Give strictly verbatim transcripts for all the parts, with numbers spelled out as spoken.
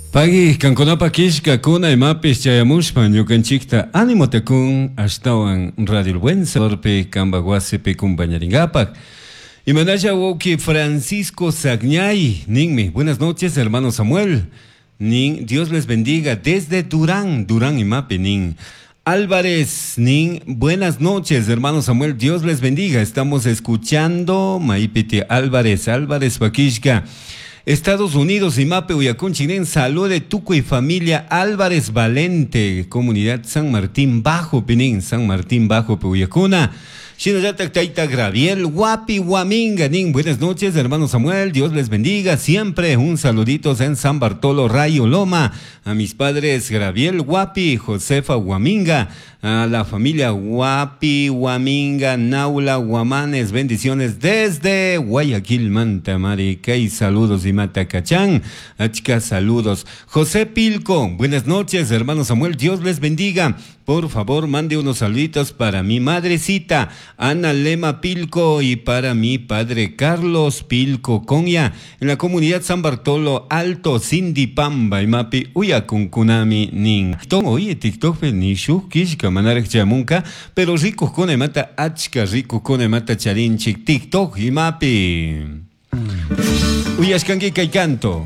Pagi kankunapa kishka kuna imapis chayamushpan ñukanchikta ánimo tekun ashtawan Radio Buenza orpe Cambaguasepe compañaringapak. Imanaya woki Francisco Sagñay ninmi. Buenas noches, hermano Samuel. Nin, Dios les bendiga desde Durán, Durán imape nin. Álvarez, nin, buenas noches, hermano Samuel, Dios les bendiga. Estamos escuchando Maipete Álvarez, Álvarez Paquishka. Estados Unidos, Imape, Uyacún, Chinen, salud de Tuco y familia Álvarez Valente, comunidad San Martín Bajo, Penín, San Martín Bajo, Uyacuna. Shinoyatak Taita Graviel, Guapi, Guaminga, Nin, buenas noches, hermano Samuel, Dios les bendiga, siempre un saludito en San Bartolo, Rayo Loma, a mis padres Graviel, Guapi, Josefa, Guaminga, a la familia Guapi, Guaminga, Naula, Guamanes, bendiciones desde Guayaquil, Manta, Marica, y saludos y Matacachán, achca, saludos. José Pilco, buenas noches, hermano Samuel, Dios les bendiga. Por favor, mande unos saluditos para mi madrecita, Ana Lema Pilco, y para mi padre Carlos Pilco Conya, en la comunidad San Bartolo Alto, Cindy Pamba, y Mapi, Uyacunkunami Nin. Tomo, oye, TikTok, ni Shukishka, Manarek Chamunka, pero rico con mata achka, rico con mata charinchik, TikTok, y Mapi. Uyashkangi Kaikanto.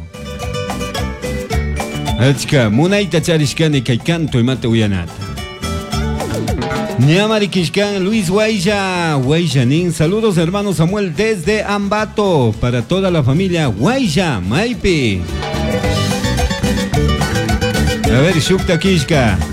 Achka, Munaita Charishkani Kaikanto, y mata Uyanata. Ñamari Kishkan, Luis Guaya, Guayanin, saludos hermano Samuel desde Ambato, para toda la familia Guaya, Maipi. A ver, Shukta Kishka.